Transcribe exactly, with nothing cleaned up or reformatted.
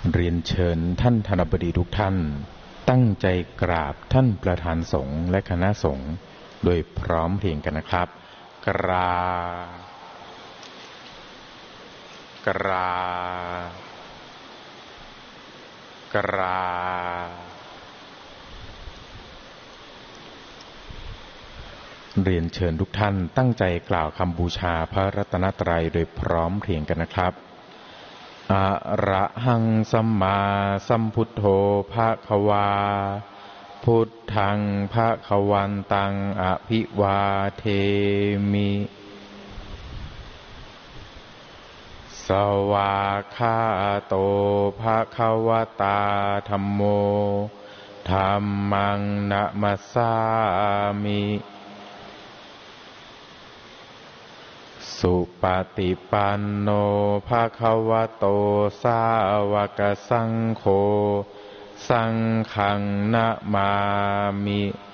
เรียนเชิญท่านธนบดีทุกท่านตั้งใจกราบท่านประธานสงฆ์และคณะสงฆ์โดยพร้อมเพรียงกันนะครับกราบกราบกราบเรียนเชิญทุกท่านตั้งใจกล่าวคำบูชาพระรัตนตรัยโดยพร้อมเพรียงกันนะครับอะระหังสัมมาสัมพุทโธภควาพุทธังภควันตังอภิวาเทมิสวากขาโตภควตาธัมโมธัมมังนะมัสสามิสุปฏิปันโนภควโตสาวกสังโฆสังฆังนะมามิ